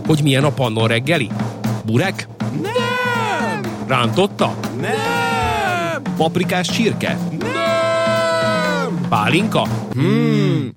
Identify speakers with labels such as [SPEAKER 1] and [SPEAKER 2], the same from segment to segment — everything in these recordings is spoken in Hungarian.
[SPEAKER 1] hogy milyen a Pannon reggeli? Burek?
[SPEAKER 2] Nem!
[SPEAKER 1] Rántotta?
[SPEAKER 2] Nem!
[SPEAKER 1] Paprikás csirke?
[SPEAKER 2] Nem!
[SPEAKER 1] Pálinka?
[SPEAKER 2] Nem!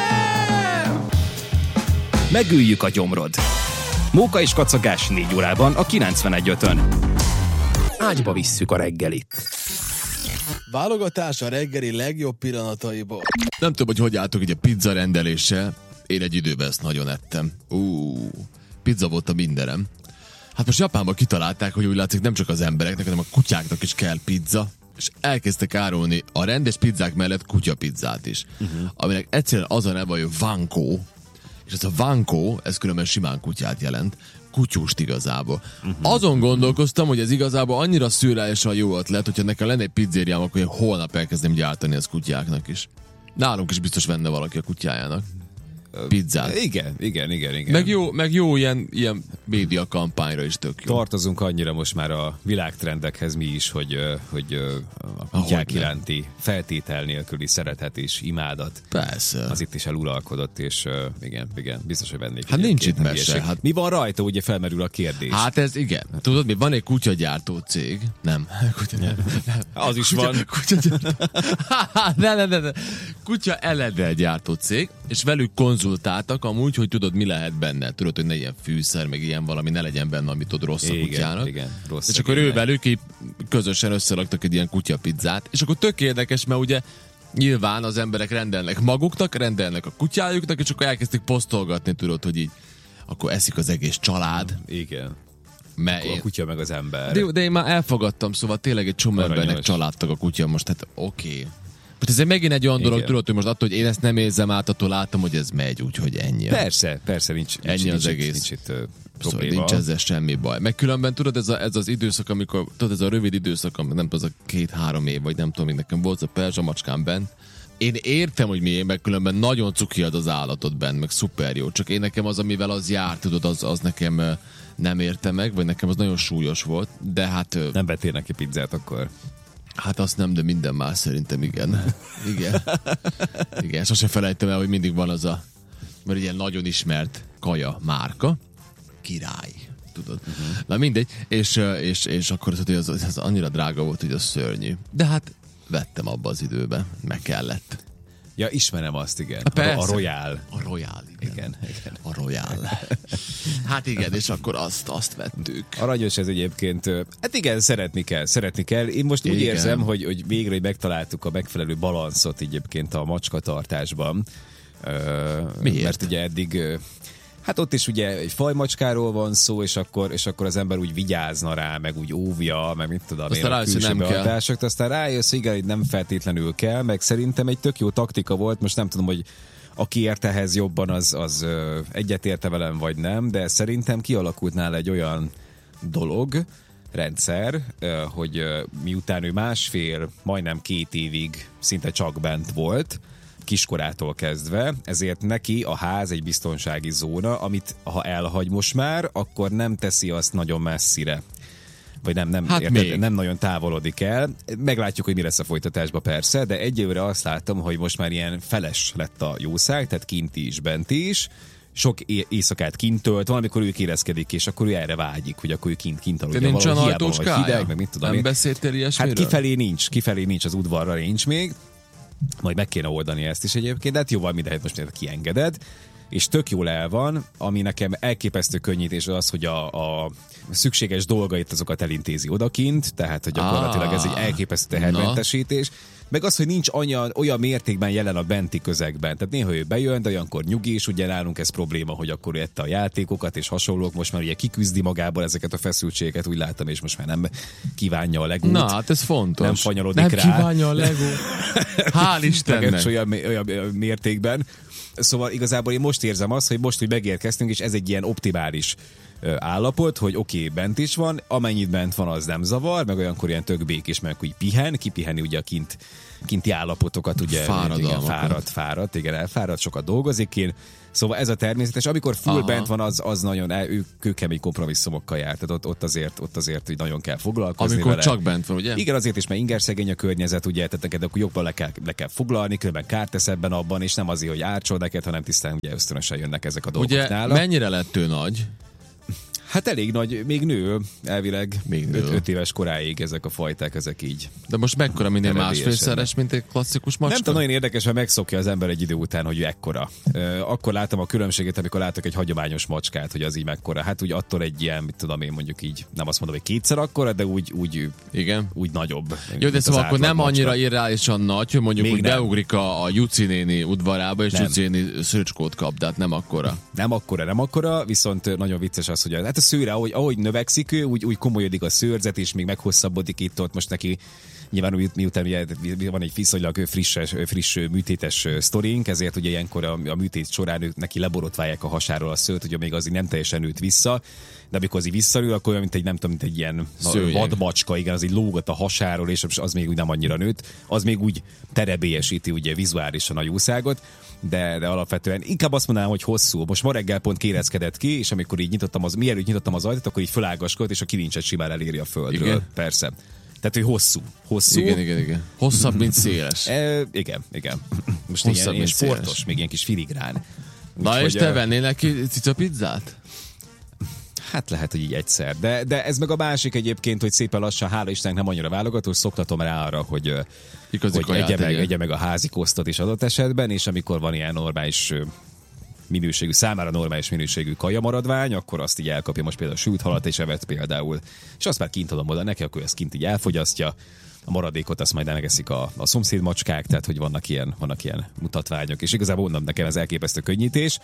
[SPEAKER 1] Megüljük a gyomrod. Móka és kacagás 4 órában a 91.5-ön. Ágyba visszük a reggelit.
[SPEAKER 2] Válogatás a reggeli legjobb pillanataiból.
[SPEAKER 3] Nem tudom, hogy álltok így a pizza rendeléssel. Én egy időben ezt nagyon ettem. Pizza volt a mindenem. Hát most Japánban kitalálták, hogy úgy látszik nem csak az embereknek, hanem a kutyáknak is kell pizza, és elkezdtek árulni a rendes pizzák mellett kutyapizzát is. Aminek egyszerűen az a neve, hogy Vanko, és ez a Vanko, ez különben simán kutyát jelent, kutyust igazából. Azon gondolkoztam, hogy ez igazából annyira szürreálisan jó ötlet, hogyha nekem lenne egy pizzériám, akkor én holnap elkezdem gyártani az kutyáknak is. Nálunk is biztos venne valaki a kutyájának pizzát.
[SPEAKER 4] Igen.
[SPEAKER 3] Meg jó ilyen média kampányra is tök jó.
[SPEAKER 4] Tartozunk annyira most már a világtrendekhez mi is, hogy a kutyák iránti feltétel nélküli szeretet és imádat.
[SPEAKER 3] Persze.
[SPEAKER 4] Az itt is eluralkodott, és igen, biztos, hogy vennék.
[SPEAKER 3] Hát nincs itt mese. Hát...
[SPEAKER 4] Mi van rajta, ugye felmerül a kérdés.
[SPEAKER 3] Hát ez igen. Tudod mi, van egy kutyagyártó cég. Nem.
[SPEAKER 4] Az is van.
[SPEAKER 3] Nem. Kutya eledel gyártó cég, és velük konzultáltak amúgy, hogy tudod, mi lehet benne. Tudod, hogy ne ilyen fűszer, meg ilyen valami ne legyen benne, amit tudod rossz a kutyának.
[SPEAKER 4] Igen, rossz.
[SPEAKER 3] És akkor ő velük közösen összeraktak egy ilyen kutyapizzát. És akkor tök érdekes, mert ugye nyilván az emberek rendelnek maguknak, rendelnek a kutyájuknak, és akkor elkezdték posztolgatni, tudod, hogy így akkor eszik az egész család.
[SPEAKER 4] Igen.
[SPEAKER 3] A
[SPEAKER 4] kutya meg az ember.
[SPEAKER 3] De én már elfogadtam, szóval tényleg egy csomó embernek családtag a kutya most, hát oké. Most ez megint egy olyan dolog, tudod, hogy most attól, hogy én ezt nem érzem át, attól látom, hogy ez megy, úgyhogy ennyi.
[SPEAKER 4] Persze, nincs
[SPEAKER 3] ennyi az egész.
[SPEAKER 4] Nincs itt
[SPEAKER 3] szóval
[SPEAKER 4] probléma.
[SPEAKER 3] nincs ezzel semmi baj. Meg különben tudod, ez az időszak, amikor, tudod, ez a rövid időszak, nem tudom, az a 2-3 év, vagy nem tudom, még nekem volt a perzsa macskám bent. Én értem, hogy miért, meg különben nagyon cuki az állatot bent, meg szuper jó. Csak én nekem az, amivel az jár, tudod, az nekem nem érte meg, vagy nekem az nagyon súlyos volt, de hát...
[SPEAKER 4] Nem vettél neki pizzát akkor?
[SPEAKER 3] Hát azt nem, de minden más szerintem igen. Igen, sose felejtem el, hogy mindig van az mert ilyen nagyon ismert kaja márka, Király, tudod. Na mindegy, és akkor az annyira drága volt, hogy az szörnyű. De hát vettem abba az időben, meg kellett.
[SPEAKER 4] Ja, ismerem azt, igen. A Royal.
[SPEAKER 3] A Royal,
[SPEAKER 4] igen.
[SPEAKER 3] A Royal. Hát igen, és akkor azt vettük.
[SPEAKER 4] Aranyos ez egyébként. Hát igen, szeretni kell. Én most úgy érzem, hogy végre megtaláltuk a megfelelő balanszot egyébként a macskatartásban.
[SPEAKER 3] Miért?
[SPEAKER 4] Mert ugye eddig... Hát ott is ugye egy fajmacskáról van szó, és akkor az ember úgy vigyázna rá, meg úgy óvja, meg mit tudom én, a külső beadásokat, aztán rájössz, igen, hogy nem feltétlenül kell, meg szerintem egy tök jó taktika volt, most nem tudom, hogy aki ért ehhez jobban, az egyetérte velem, vagy nem, de szerintem kialakult nála egy olyan rendszer, hogy miután ő majdnem 2 évig szinte csak bent volt, kiskorától kezdve, ezért neki a ház egy biztonsági zóna, amit ha elhagy most már, akkor nem teszi azt nagyon messzire. Vagy nem nagyon távolodik el. Meglátjuk, hogy mi lesz a folytatásban persze, de egyelőre azt látom, hogy most már ilyen feles lett a jószág, tehát kinti is, bent is. Sok éjszakát kint tölt, valamikor ő kérezkedik, és akkor ő erre vágyik, hogy akkor ő kint aludja.
[SPEAKER 3] De nincs
[SPEAKER 4] valahol,
[SPEAKER 3] olyan
[SPEAKER 4] hiába vagy hideg, meg mit tudom
[SPEAKER 3] nem
[SPEAKER 4] én.
[SPEAKER 3] beszéltél ilyesmiről?
[SPEAKER 4] Hát kifelé nincs, az udvarra nincs még. Majd meg kéne oldani ezt is egyébként, de hát jóval mindent most kiengeded, és tök jól el van, ami nekem elképesztő könnyítés az, hogy a szükséges dolgait azokat elintézi odakint, tehát hogy gyakorlatilag ez egy elképesztő tehermentesítés, meg az, hogy nincs olyan mértékben jelen a benti közegben. Tehát néha ő bejön, de olyankor nyugi, és ugye nálunk ez probléma, hogy akkor ő ette a játékokat és hasonlók, most már ugye kiküzdi magából ezeket a feszültségeket, úgy látom, és most már nem kívánja a legót.
[SPEAKER 3] Na, hát ez fontos.
[SPEAKER 4] Nem fanyalodik rá.
[SPEAKER 3] Nem kívánja a legót. Hál' Istennek.
[SPEAKER 4] Olyan mértékben. Szóval igazából én most érzem azt, hogy most, hogy megérkeztünk, és ez egy ilyen optimális állapot, hogy oké, bent is van, amennyit bent van, az nem zavar, meg olyankor ilyen tök békés, meg hogy kipihenni ugye a kinti állapotokat, ugye fáradt, elfáradt, sokat dolgozik én. Szóval ez a természetes. Amikor full bent van, az nagyon, ő kemény kompromisszumokkal jár, tehát ott azért hogy nagyon kell foglalkozni
[SPEAKER 3] amikor
[SPEAKER 4] vele.
[SPEAKER 3] Csak bent van, ugye?
[SPEAKER 4] Igen, azért is, mert ingerszegény a környezet, ugye, tehát neked akkor jobban le kell foglalni, különben kárt tesz ebben abban, és nem azért, hogy ártsol neked, hanem tisztán ugye ösztönösen jönnek ezek a dolgok
[SPEAKER 3] ugye,
[SPEAKER 4] nála.
[SPEAKER 3] mennyire lett ő nagy?
[SPEAKER 4] Hát elég nagy, még nő, elvileg
[SPEAKER 3] Még nő.
[SPEAKER 4] 5 éves koráig ezek a fajták, ezek így.
[SPEAKER 3] De most mekkora, minél
[SPEAKER 4] Eredélyesednek.
[SPEAKER 3] másfélszeres, mint egy klasszikus macska?
[SPEAKER 4] Nem tudom, nagyon érdekes, mert megszokja az ember egy idő után, hogy ő ekkora. Akkor látom a különbséget, amikor látok egy hagyományos macskát, hogy az így mekkora. Hát úgy attól egy ilyen, mit tudom én, mondjuk így, nem azt mondom, hogy kétszer akkora, de úgy
[SPEAKER 3] Igen.
[SPEAKER 4] úgy nagyobb.
[SPEAKER 3] Jó, de szóval akkor nem annyira
[SPEAKER 4] macska.
[SPEAKER 3] irreálisan nagy, hogy mondjuk
[SPEAKER 4] Még
[SPEAKER 3] úgy
[SPEAKER 4] nem.
[SPEAKER 3] beugrik a Juci néni udvarába, és
[SPEAKER 4] Nem.
[SPEAKER 3] Juci néni szőcskót kap, de hát nem akkora.
[SPEAKER 4] Nem akkora, viszont nagyon vicces az, hogy hát a szőre, ahogy növekszik ő, úgy komolyodik a szőrzet, és még meghosszabbodik itt-ott. Most neki nyilván miután ugye van egy viszonylag friss műtétes sztorink, ezért ugye ilyenkor a műtét során neki leborotválják a hasáról a szőrt, ugye még az így nem teljesen nőtt vissza, de amikor az így visszanő, akkor olyan, mint egy, nem tudom, mint egy ilyen
[SPEAKER 3] Szőnyeg.
[SPEAKER 4] vadmacska, igen, az így lógat a hasáról, és az még úgy nem annyira nőtt, az még úgy terebélyesíti ugye vizuálisan a jószágot, de alapvetően inkább azt mondanám, hogy hosszú. Most ma reggel pont kéreckedett ki, és amikor így mielőtt nyitottam az ajtót, akkor így fölágaskodott, és a kilincset simán eléri a földről.
[SPEAKER 3] Igen?
[SPEAKER 4] Persze. Tehát, hogy hosszú.
[SPEAKER 3] Igen. Hosszabb, mint széles.
[SPEAKER 4] Igen. Most
[SPEAKER 3] Hosszabb,
[SPEAKER 4] ilyen
[SPEAKER 3] mint
[SPEAKER 4] sportos,
[SPEAKER 3] széles.
[SPEAKER 4] még ilyen kis filigrán.
[SPEAKER 3] Na
[SPEAKER 4] Úgyhogy,
[SPEAKER 3] és te vennél neki cica pizzát?
[SPEAKER 4] Hát lehet, hogy így egyszer. De ez meg a másik egyébként, hogy szépen lassan, hála Istennek nem annyira válogatós, szoktatom rá arra, hogy egye meg a házi kosztot is adott esetben, és amikor van ilyen normális minőségű, számára normális minőségű kajamaradvány, akkor azt így elkapja, most például sült halat és evett például, és azt már kint adom oda neki, akkor ezt kint így elfogyasztja, a maradékot azt majd megeszik a szomszéd macskák, tehát hogy vannak ilyen mutatványok, és igazából onnan nekem ez elképesztő könnyítés.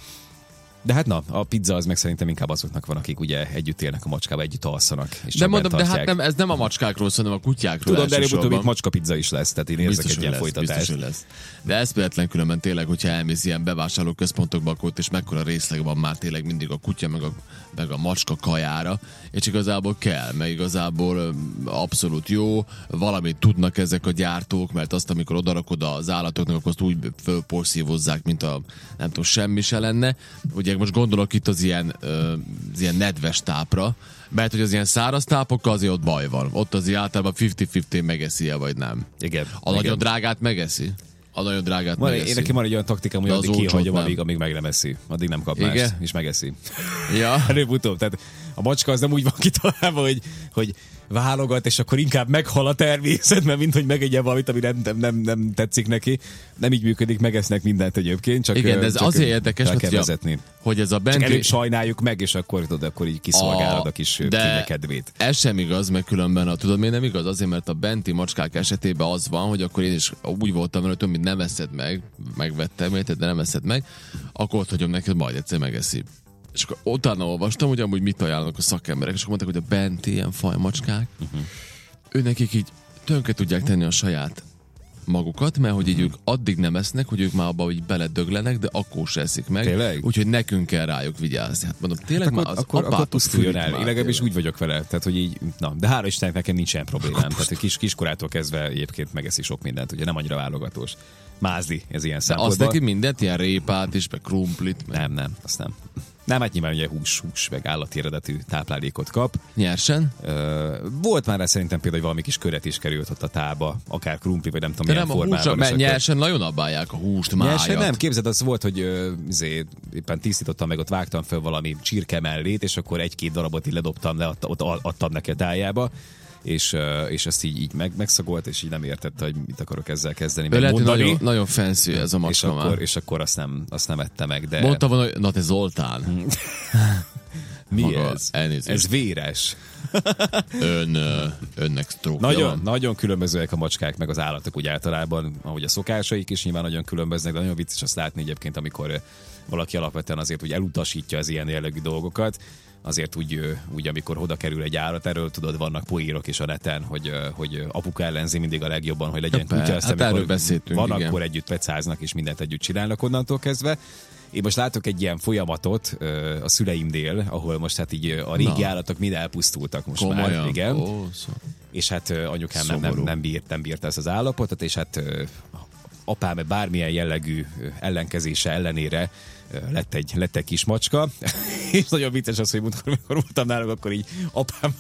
[SPEAKER 4] De hát a pizza az meg szerintem inkább azoknak van, akik ugye együtt élnek a macskába, együtt alszanak. És
[SPEAKER 3] De mondom, de
[SPEAKER 4] tartják.
[SPEAKER 3] hát nem, ez nem a macskákról szól, hanem a kutyákról.
[SPEAKER 4] Tudom, de előbb-utóbb
[SPEAKER 3] elsősorban.
[SPEAKER 4] itt macska pizza is lesz, tehát én érzek
[SPEAKER 3] Biztos,
[SPEAKER 4] egy ilyen
[SPEAKER 3] hogy lesz,
[SPEAKER 4] folytatást.
[SPEAKER 3] biztos, hogy lesz. De ez például különben tényleg, hogyha elmész ilyen bevásárlóközpontokba, akkor ott és mekkora részleg van már tényleg mindig a kutya meg a macska kajára, és igazából kell, meg igazából abszolút jó, valamit tudnak ezek a gyártók, mert azt, amikor odarakod az állatoknak, akkor azt úgy fölporszívozzák, mint a nem tudom, semmi se lenne. Ugye most gondolok itt az ilyen nedves tápra, mert hogy az ilyen száraz tápokkal azért ott baj van. Ott azért általában 50-50 megeszi-e, vagy nem.
[SPEAKER 4] Igen.
[SPEAKER 3] A nagyon drágát megeszi? A nagyon drágát megeszi.
[SPEAKER 4] Én nekem van egy olyan taktikám, hogy
[SPEAKER 3] De az
[SPEAKER 4] addig
[SPEAKER 3] olcsót
[SPEAKER 4] kihagyom,
[SPEAKER 3] nem.
[SPEAKER 4] amíg meg nem eszi. Addig nem kap
[SPEAKER 3] Igen?
[SPEAKER 4] mást, és megeszi.
[SPEAKER 3] Ja.
[SPEAKER 4] Előbb-utóbb. Tehát a macska az nem úgy van kitalálva, hogy válogat, és akkor inkább meghal a természet, mert mint hogy megegye valamit, ami nem tetszik neki. Nem így működik, megesznek mindent egyébként. Csak,
[SPEAKER 3] Igen, de ez
[SPEAKER 4] csak
[SPEAKER 3] azért érdekes,
[SPEAKER 4] el kell
[SPEAKER 3] hogy
[SPEAKER 4] vezetni.
[SPEAKER 3] hogy ez a
[SPEAKER 4] Csak
[SPEAKER 3] benti...
[SPEAKER 4] előbb sajnáljuk meg, és akkor így kiszolgálod a kis kényekedvét.
[SPEAKER 3] Ez sem igaz, mert különben, tudod, miért nem igaz? Azért, mert a benti macskák esetében az van, hogy akkor én is úgy voltam vele, hogy nem eszed meg, megvettem, érted, de nem eszed meg, akkor ott hagyom neked, majd egyszer megeszi. És akkor utána olvastam, hogy amúgy mit ajánlanak a szakemberek, és akkor mondták, hogy a benti ilyen fajmacskák, őnekik így tönkre tudják tenni a saját magukat, mert hogy így ők addig nem esznek, hogy ők már abba így beledöglenek, de akkor se eszik meg.
[SPEAKER 4] Tényleg?
[SPEAKER 3] Úgyhogy nekünk kell rájuk vigyázni. Hát mondom, tényleg már az
[SPEAKER 4] akkor
[SPEAKER 3] apától
[SPEAKER 4] pusztuljon
[SPEAKER 3] fűrik
[SPEAKER 4] el.
[SPEAKER 3] már,
[SPEAKER 4] Én legalábbis
[SPEAKER 3] tényleg.
[SPEAKER 4] úgy vagyok vele. Tehát, hogy így, de hála Istennek nekem nincs ilyen problémám. Tehát hogy kiskorától kezdve egyébként megeszi sok mindent, ugye nem annyira válogatós. Mázli, ez ilyen
[SPEAKER 3] De azt
[SPEAKER 4] szempontból.
[SPEAKER 3] neki mindent, ilyen répát is, meg krumplit, meg
[SPEAKER 4] Nem, azt nem. Nem, hát nyilván ugye hús, meg állati eredetű táplálékot kap.
[SPEAKER 3] nyersen.
[SPEAKER 4] Volt már szerintem például, hogy valami kis köret is került ott a tába, akár krumpli, vagy nem tudom
[SPEAKER 3] De
[SPEAKER 4] milyen
[SPEAKER 3] nem a húsra,
[SPEAKER 4] formában.
[SPEAKER 3] mert
[SPEAKER 4] és akkor-
[SPEAKER 3] nyersen nagyon abálják a húst,
[SPEAKER 4] Nyersen
[SPEAKER 3] májat.
[SPEAKER 4] nem, képzeld, az volt, hogy éppen tisztítottam meg, ott vágtam fel valami csirke mellét, és akkor egy-két darabot így ledobtam le, ott adtam neki a tájába, és ezt így megszagolt, és így nem értette, hogy mit akarok ezzel kezdeni.
[SPEAKER 3] Ő lehet, hogy
[SPEAKER 4] megmondani.
[SPEAKER 3] nagyon, nagyon fancy ez a macska már.
[SPEAKER 4] És akkor azt nem ette meg, de...
[SPEAKER 3] Mondta volna, hogy na te Zoltán.
[SPEAKER 4] Mi
[SPEAKER 3] Maga,
[SPEAKER 4] ez?
[SPEAKER 3] elnézést.
[SPEAKER 4] Ez véres.
[SPEAKER 3] Önnek stroke van.
[SPEAKER 4] Nagyon különbözőek a macskák, meg az állatok úgy általában, ahogy a szokásaik is nyilván nagyon különböznek, de nagyon vicces azt látni egyébként, amikor valaki alapvetően azért úgy elutasítja az ilyen jellegű dolgokat, azért úgy amikor oda kerül egy állat, erről tudod, vannak poírok is a neten, hogy apuka ellenzi mindig a legjobban, hogy legyen
[SPEAKER 3] Ja,
[SPEAKER 4] kutya, aztán
[SPEAKER 3] hát erről
[SPEAKER 4] amikor
[SPEAKER 3] beszéltünk,
[SPEAKER 4] van,
[SPEAKER 3] igen.
[SPEAKER 4] akkor együtt pecáznak, és mindent együtt csinálnak onnantól kezdve. Én most látok egy ilyen folyamatot a szüleimnél, ahol most hát így a régi állatok mind elpusztultak most
[SPEAKER 3] Komolyan?
[SPEAKER 4] már. Igen.
[SPEAKER 3] Ó,
[SPEAKER 4] És hát anyukám
[SPEAKER 3] Szomorú.
[SPEAKER 4] nem bírta ezt az állapotot, és hát apám bármilyen jellegű ellenkezése ellenére lett egy kis macska, és nagyon vicces az, hogy amikor voltam náluk, akkor így apám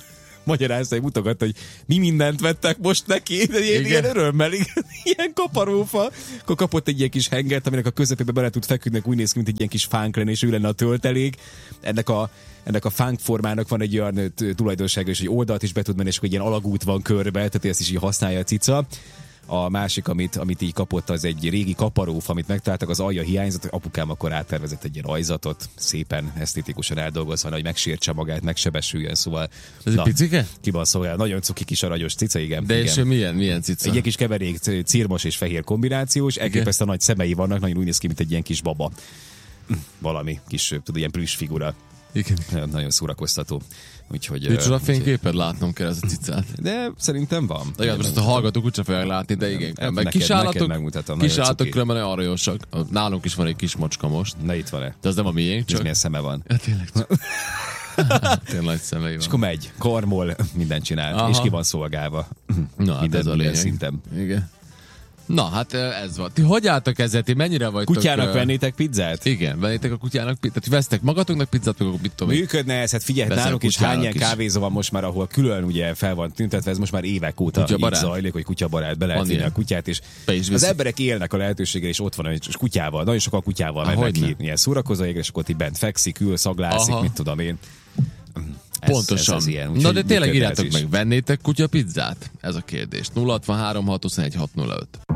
[SPEAKER 4] magyarázta, hogy mutogatta, hogy mi mindent vettek most neki, de ilyen örömmel, ilyen kaparófa. Akkor kapott egy ilyen kis hengert, aminek a közepébe bele tud feküdni, úgy néz ki, mint egy ilyen kis fánk lenne, és ő lenne a töltelék. Ennek a fánk formának van egy olyan tulajdonsága, és egy oldalt is be tud menni, és akkor egy ilyen alagút van körbe, tehát ezt is így használja a cica. A másik, amit így kapott, az egy régi kaparóf, amit megtaláltak, az alja hiányzott, apukám akkor áttervezett egy ilyen ajzatot, szépen esztétikusan eldolgozva, hogy megsértse magát, megsebesüljön, szóval...
[SPEAKER 3] Ez egy picike?
[SPEAKER 4] Ki van szó, nagyon cuki kis aranyos cica, igen.
[SPEAKER 3] De
[SPEAKER 4] igen.
[SPEAKER 3] és milyen cica?
[SPEAKER 4] Egy ilyen kis keverék, cirmos és fehér kombinációs, elképesztően nagy szemei vannak, nagyon úgy néz ki, mint egy ilyen kis baba. Valami kis, tudod, ilyen plüss figura.
[SPEAKER 3] Igen.
[SPEAKER 4] Nagyon szórakoztató. Úgyhogy...
[SPEAKER 3] Micsoda fényképet látnom kell ez a cicát.
[SPEAKER 4] De szerintem van.
[SPEAKER 3] De igen, most a hallgatók úgyse fogják látni, de igen. Meg kisállatok különben olyan aranyosak. Nálunk is van egy kis macska most.
[SPEAKER 4] Na itt van-e?
[SPEAKER 3] De az nem a miénk, csak...
[SPEAKER 4] milyen szeme van?
[SPEAKER 3] Ja, tényleg. Tényleg nagy szemei van.
[SPEAKER 4] És akkor megy, karmol, mindent csinál, és ki van szolgálva.
[SPEAKER 3] Na, hát ez a lényeg.
[SPEAKER 4] Szinten.
[SPEAKER 3] Igen. Na, hát ez van. Ti hogy álltok ezzel? Ti mennyire vagytok...
[SPEAKER 4] Kutyának vennétek pizzát?
[SPEAKER 3] Igen, vennétek a kutyának pizzát. Tehát vesztek magatoknak pizzát, meg akkor mit tudom én.
[SPEAKER 4] Működne ez, hát figyelj,
[SPEAKER 3] Veszel
[SPEAKER 4] nálunk is
[SPEAKER 3] kutyának
[SPEAKER 4] hány ilyen
[SPEAKER 3] is.
[SPEAKER 4] kávézó van most már, ahol külön ugye fel van tüntetve, ez most már évek óta
[SPEAKER 3] Kutyabarát?
[SPEAKER 4] így zajlik, hogy kutyabarát, be lehet
[SPEAKER 3] Van
[SPEAKER 4] vinni
[SPEAKER 3] ilyen.
[SPEAKER 4] a kutyát, és
[SPEAKER 3] Be is
[SPEAKER 4] az
[SPEAKER 3] viszik.
[SPEAKER 4] emberek élnek a lehetőséggel, és ott van, és kutyával, nagyon sokan kutyával mennek
[SPEAKER 3] hogyne.
[SPEAKER 4] ki, ilyen szórakozóégre, és akkor ott így bent fekszik, ül, szaglászik,
[SPEAKER 3] Aha.
[SPEAKER 4] mit tudom én.
[SPEAKER 3] Pontosan.
[SPEAKER 4] Ez ilyen.
[SPEAKER 3] Na
[SPEAKER 4] Úgyhogy
[SPEAKER 3] de tényleg
[SPEAKER 4] működne ez
[SPEAKER 3] írjátok
[SPEAKER 4] is.
[SPEAKER 3] meg, vennétek kutya pizzát? Ez a kérdés. 063 621 605.